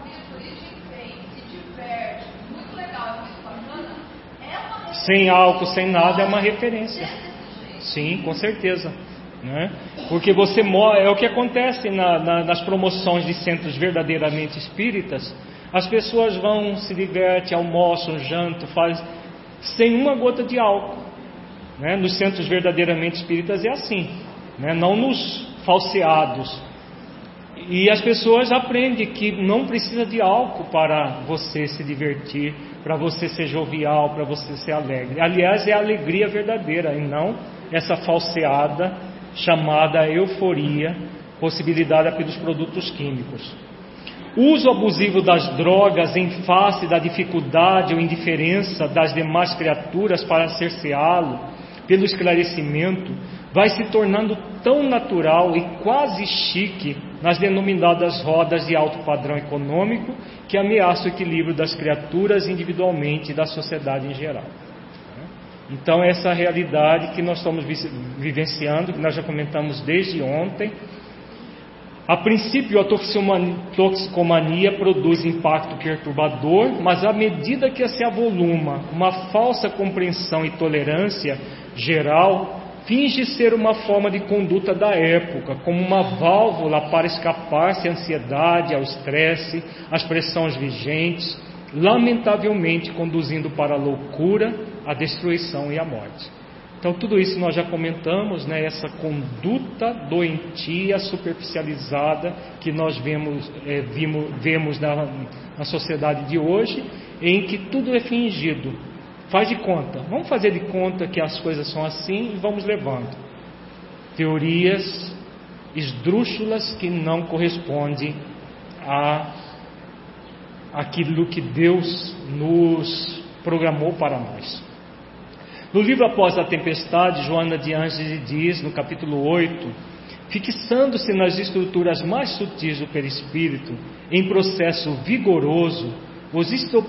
Sem álcool, sem nada, é uma referência. Sim, com certeza. Né? Porque você mora, é o que acontece na, na, nas promoções de centros verdadeiramente espíritas. As pessoas vão, se divertem, almoçam, jantam, fazem sem uma gota de álcool. Né? Nos centros verdadeiramente espíritas é assim, né? Não nos falseados. E as pessoas aprendem que não precisa de álcool para você se divertir, para você ser jovial, para você ser alegre. Aliás, é a alegria verdadeira e não essa falseada chamada euforia, possibilitada pelos produtos químicos. O uso abusivo das drogas em face da dificuldade ou indiferença das demais criaturas para cerceá-lo pelo esclarecimento vai se tornando tão natural e quase chique nas denominadas rodas de alto padrão econômico que ameaça o equilíbrio das criaturas individualmente e da sociedade em geral. Então essa realidade que nós estamos vivenciando, que nós já comentamos desde ontem. A princípio a toxicomania produz impacto perturbador, mas à medida que se avoluma uma falsa compreensão e tolerância geral, finge ser uma forma de conduta da época, como uma válvula para escapar-se à ansiedade, ao estresse, às pressões vigentes, lamentavelmente conduzindo para a loucura, a destruição e a morte. Então tudo isso nós já comentamos, né? Essa conduta doentia, superficializada que nós vemos, é, vimos, vemos na, na sociedade de hoje, em que tudo é fingido. Faz de conta, vamos fazer de conta que as coisas são assim e vamos levando. Teorias esdrúxulas que não correspondem a aquilo que Deus nos programou para nós. No livro Após a Tempestade, Joana de Ângeles diz, no capítulo oito, fixando-se nas estruturas mais sutis do perispírito, em processo vigoroso, os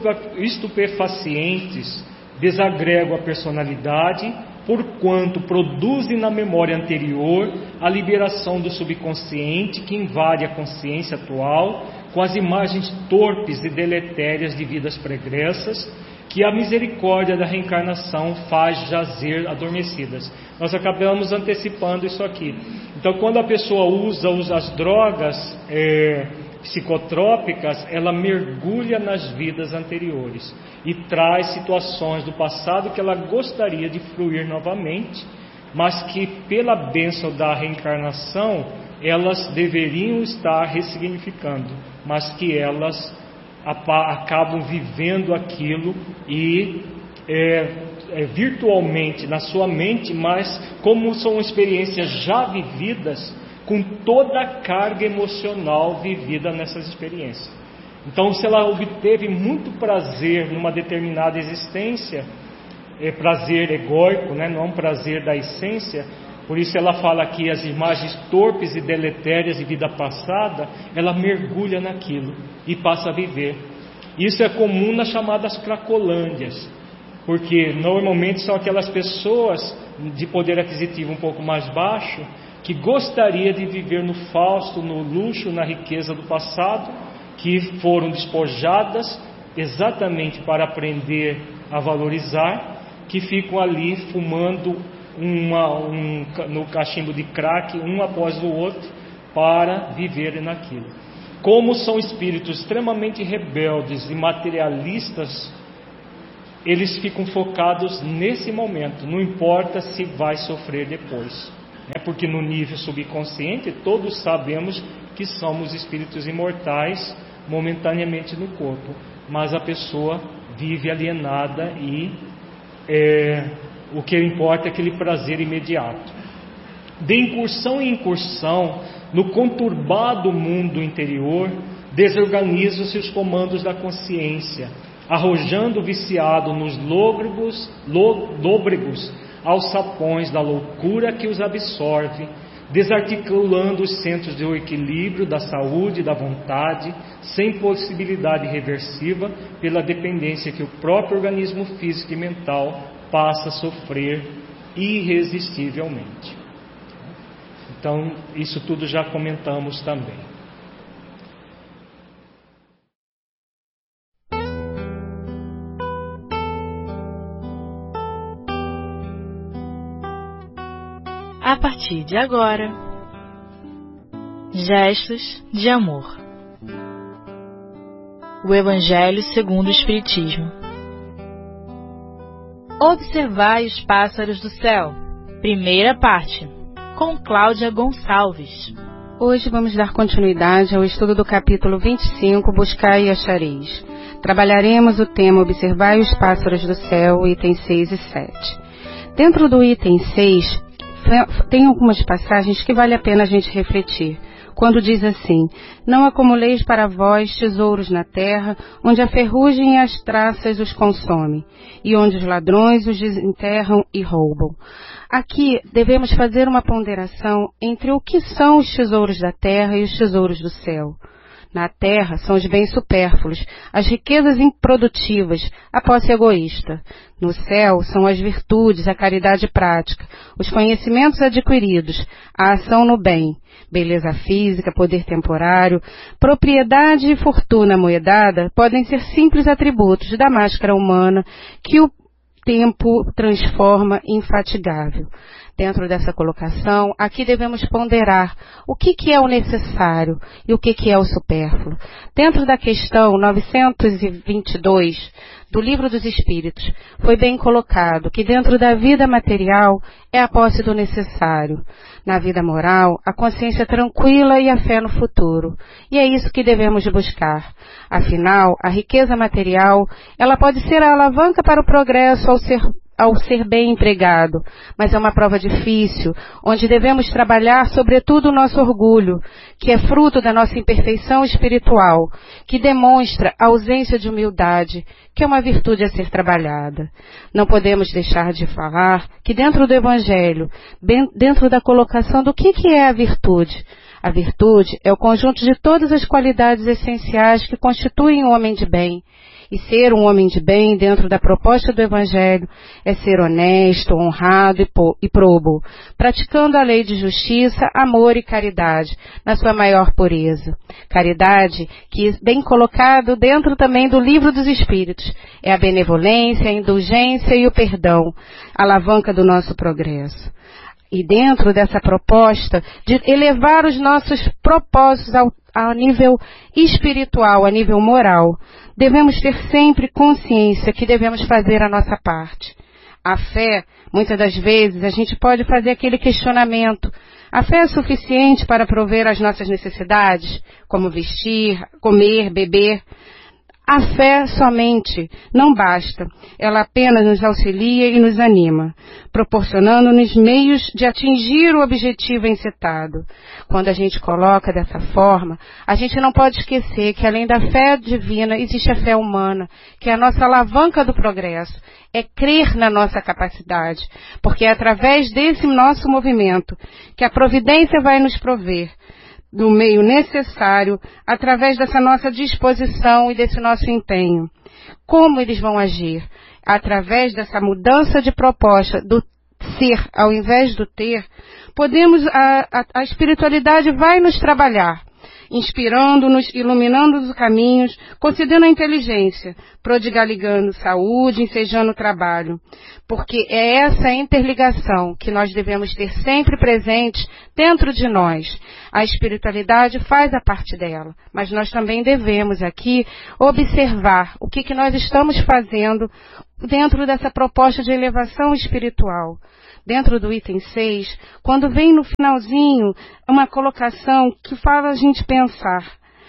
estupefacientes desagregam a personalidade, porquanto produzem na memória anterior a liberação do subconsciente que invade a consciência atual com as imagens torpes e deletérias de vidas pregressas, que a misericórdia da reencarnação faz jazer adormecidas. Nós acabamos antecipando isso aqui. Então, quando a pessoa usa, usa as drogas é, psicotrópicas, ela mergulha nas vidas anteriores e traz situações do passado que ela gostaria de fluir novamente, mas que pela bênção da reencarnação elas deveriam estar ressignificando, mas que elas acabam vivendo aquilo e é, é, virtualmente na sua mente, mas como são experiências já vividas, com toda a carga emocional vivida nessas experiências. Então, se ela obteve muito prazer numa determinada existência, é prazer egóico, né, não prazer da essência, por isso ela fala aqui as imagens torpes e deletérias de vida passada, ela mergulha naquilo e passa a viver. Isso é comum nas chamadas cracolândias, porque normalmente são aquelas pessoas de poder aquisitivo um pouco mais baixo, que gostaria de viver no fausto, no luxo, na riqueza do passado, que foram despojadas exatamente para aprender a valorizar, que ficam ali fumando uma, um, no cachimbo de crack, um após o outro, para viverem naquilo. Como são espíritos extremamente rebeldes e materialistas, eles ficam focados nesse momento, não importa se vai sofrer depois, né? Porque no nível subconsciente todos sabemos que somos espíritos imortais momentaneamente no corpo, mas a pessoa vive alienada e é, o que importa é aquele prazer imediato. De incursão em incursão, no conturbado mundo interior, desorganiza-se os comandos da consciência, arrojando o viciado nos lôbregos, lôbregos alçapões da loucura que os absorve, desarticulando os centros de equilíbrio da saúde e da vontade, sem possibilidade reversiva, pela dependência que o próprio organismo físico e mental passa a sofrer irresistivelmente. Então, isso tudo já comentamos também. A partir de agora, gestos de amor. O Evangelho segundo o Espiritismo. Observai os pássaros do céu. Primeira parte, com Cláudia Gonçalves. Hoje vamos dar continuidade ao estudo do capítulo vinte e cinco, Buscai e Achareis. Trabalharemos o tema Observai os pássaros do céu, itens seis e sete. Dentro do item seis, tem algumas passagens que vale a pena a gente refletir. Quando diz assim: não acumuleis para vós tesouros na terra, onde a ferrugem e as traças os consomem, e onde os ladrões os desenterram e roubam. Aqui devemos fazer uma ponderação entre o que são os tesouros da terra e os tesouros do céu. Na terra são os bens supérfluos, as riquezas improdutivas, a posse egoísta. No céu são as virtudes, a caridade prática, os conhecimentos adquiridos, a ação no bem, beleza física, poder temporário, propriedade e fortuna amoedada podem ser simples atributos da máscara humana que o tempo transforma infatigável. Dentro dessa colocação, aqui devemos ponderar o que, que é o necessário e o que, que é o supérfluo. Dentro da questão novecentos e vinte e dois do Livro dos Espíritos, foi bem colocado que dentro da vida material é a posse do necessário. Na vida moral, a consciência tranquila e a fé no futuro. E é isso que devemos buscar. Afinal, a riqueza material, ela pode ser a alavanca para o progresso ao ser ao ser bem empregado, mas é uma prova difícil, onde devemos trabalhar sobretudo o nosso orgulho, que é fruto da nossa imperfeição espiritual, que demonstra a ausência de humildade, que é uma virtude a ser trabalhada. Não podemos deixar de falar que dentro do Evangelho, bem, dentro da colocação do que, que é a virtude, a virtude é o conjunto de todas as qualidades essenciais que constituem um homem de bem. E ser um homem de bem dentro da proposta do Evangelho é ser honesto, honrado e probo, praticando a lei de justiça, amor e caridade, na sua maior pureza. Caridade, que bem colocado dentro também do Livro dos Espíritos, é a benevolência, a indulgência e o perdão, a alavanca do nosso progresso. E dentro dessa proposta de elevar os nossos propósitos ao, ao nível espiritual, a nível moral, devemos ter sempre consciência que devemos fazer a nossa parte. A fé, muitas das vezes, a gente pode fazer aquele questionamento. A fé é suficiente para prover as nossas necessidades, como vestir, comer, beber? A fé somente não basta, ela apenas nos auxilia e nos anima, proporcionando-nos meios de atingir o objetivo encetado. Quando a gente coloca dessa forma, a gente não pode esquecer que além da fé divina existe a fé humana, que é a nossa alavanca do progresso, é crer na nossa capacidade, porque é através desse nosso movimento que a providência vai nos prover do meio necessário, através dessa nossa disposição e desse nosso empenho. Como eles vão agir? Através dessa mudança de proposta do ser ao invés do ter, podemos, a, a, a espiritualidade vai nos trabalhar, inspirando-nos, iluminando os caminhos, concedendo a inteligência, prodigalando saúde, ensejando o trabalho. Porque é essa interligação que nós devemos ter sempre presente dentro de nós. A espiritualidade faz a parte dela, mas nós também devemos aqui observar o que, que nós estamos fazendo dentro dessa proposta de elevação espiritual. Dentro do item seis, quando vem no finalzinho uma colocação que fala a gente pensar.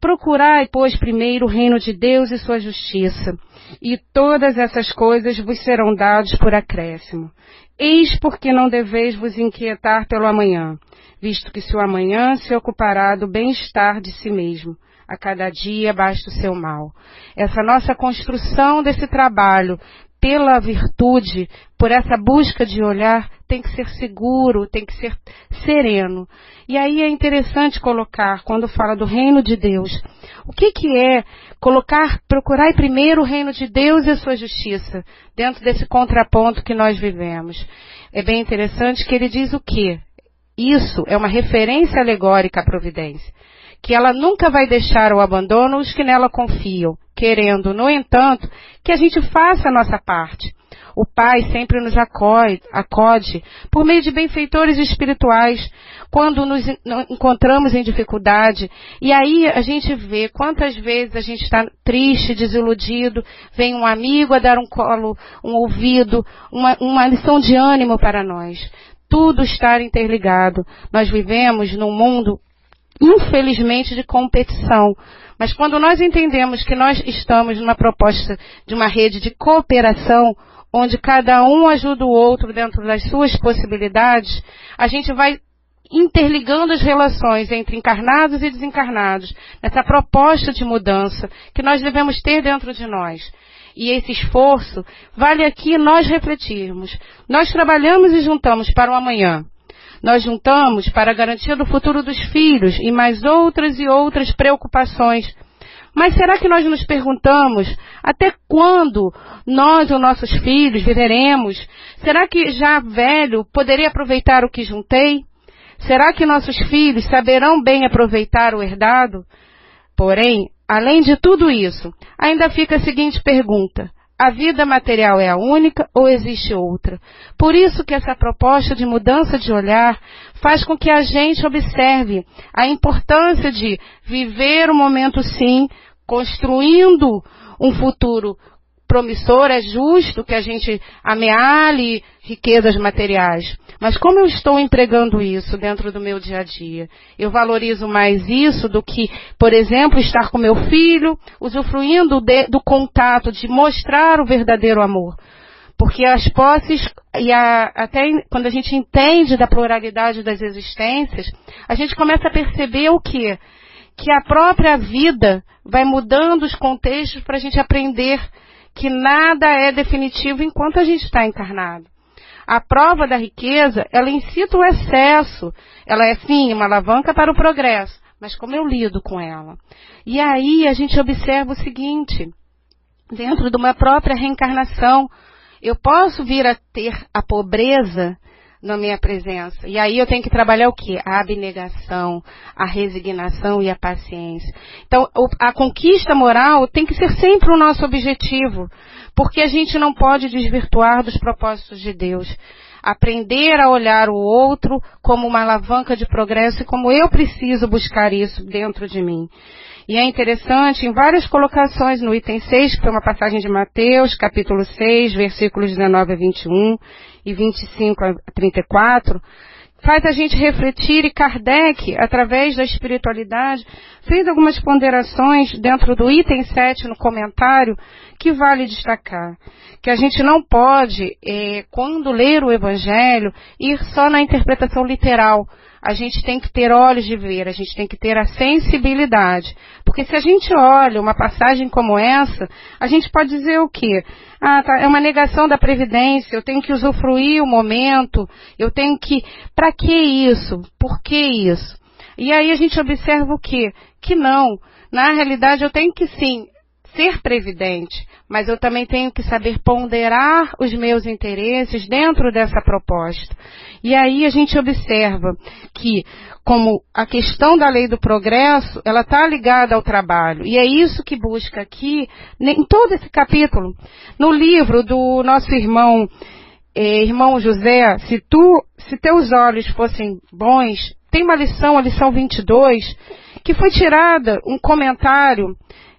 Procurai, pois, primeiro o reino de Deus e sua justiça, e todas essas coisas vos serão dadas por acréscimo. Eis porque não deveis vos inquietar pelo amanhã, visto que se o amanhã se ocupará do bem-estar de si mesmo, a cada dia basta o seu mal. Essa nossa construção desse trabalho pela virtude, por essa busca de olhar, tem que ser seguro, tem que ser sereno. E aí é interessante colocar, quando fala do reino de Deus, o que que é colocar, procurar primeiro o reino de Deus e a sua justiça, dentro desse contraponto que nós vivemos. É bem interessante que ele diz o quê? Isso é uma referência alegórica à providência, que ela nunca vai deixar ao abandono os que nela confiam, querendo, no entanto, que a gente faça a nossa parte. O Pai sempre nos acode, acode por meio de benfeitores espirituais, quando nos encontramos em dificuldade. E aí a gente vê quantas vezes a gente está triste, desiludido, vem um amigo a dar um colo, um ouvido, uma, uma lição de ânimo para nós. Tudo está interligado. Nós vivemos num mundo, infelizmente, de competição. Mas quando nós entendemos que nós estamos numa proposta de uma rede de cooperação, onde cada um ajuda o outro dentro das suas possibilidades, a gente vai interligando as relações entre encarnados e desencarnados, nessa proposta de mudança que nós devemos ter dentro de nós. E esse esforço vale aqui nós refletirmos. Nós trabalhamos e juntamos para o amanhã. Nós juntamos para a garantia do futuro dos filhos e mais outras e outras preocupações. Mas será que nós nos perguntamos até quando nós ou nossos filhos viveremos? Será que já velho poderia aproveitar o que juntei? Será que nossos filhos saberão bem aproveitar o herdado? Porém, além de tudo isso, ainda fica a seguinte pergunta: a vida material é a única ou existe outra? Por isso que essa proposta de mudança de olhar faz com que a gente observe a importância de viver o momento sim, construindo um futuro promissor. É justo que a gente amealhe riquezas materiais. Mas como eu estou empregando isso dentro do meu dia a dia? Eu valorizo mais isso do que, por exemplo, estar com meu filho, usufruindo de, do contato, de mostrar o verdadeiro amor. Porque as posses, e a, até quando a gente entende da pluralidade das existências, a gente começa a perceber o quê? Que a própria vida vai mudando os contextos para a gente aprender que nada é definitivo enquanto a gente está encarnado. A prova da riqueza, ela incita o excesso. Ela é, sim, uma alavanca para o progresso. Mas como eu lido com ela? E aí a gente observa o seguinte: dentro de uma própria reencarnação, eu posso vir a ter a pobreza na minha presença. E aí eu tenho que trabalhar o quê? A abnegação, a resignação e a paciência. Então, a conquista moral tem que ser sempre o nosso objetivo, porque a gente não pode desvirtuar dos propósitos de Deus. Aprender a olhar o outro como uma alavanca de progresso e como eu preciso buscar isso dentro de mim. E é interessante, em várias colocações no item seis, que foi uma passagem de Mateus, capítulo seis, versículos dezenove a vinte e um e vinte e cinco a trinta e quatro, faz a gente refletir, e Kardec, através da espiritualidade, fez algumas ponderações dentro do item sete, no comentário, que vale destacar. Que a gente não pode, eh, quando ler o Evangelho, ir só na interpretação literal. A gente tem que ter olhos de ver, a gente tem que ter a sensibilidade. Porque se a gente olha uma passagem como essa, a gente pode dizer o quê? Ah, tá, é uma negação da previdência, eu tenho que usufruir o momento, eu tenho que... Para que isso? Por que isso? E aí a gente observa o quê? Que não. Na realidade eu tenho que sim ser previdente, mas eu também tenho que saber ponderar os meus interesses dentro dessa proposta. E aí a gente observa que, como a questão da lei do progresso, ela está ligada ao trabalho. E é isso que busca aqui, em todo esse capítulo. No livro do nosso irmão, eh, irmão José, se, tu, se teus olhos fossem bons, tem uma lição, a lição vinte e dois, que foi tirada, um comentário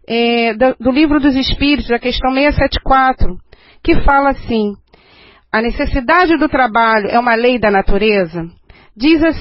É, do, do Livro dos Espíritos, da questão seiscentos e setenta e quatro, que fala assim: a necessidade do trabalho é uma lei da natureza? Diz assim